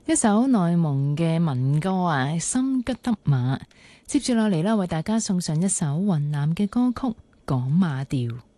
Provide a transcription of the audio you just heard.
一首內蒙嘅民歌啊，心吉得馬。接住落嚟啦，為大家送上一首雲南嘅歌曲《講馬調》。